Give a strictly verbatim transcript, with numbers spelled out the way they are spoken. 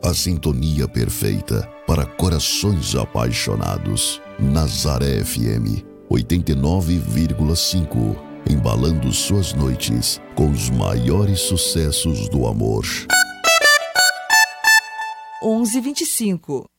A sintonia perfeita para corações apaixonados. Nazaré F M oitenta e nove vírgula cinco, embalando suas noites com os maiores sucessos do amor. onze e vinte e cinco.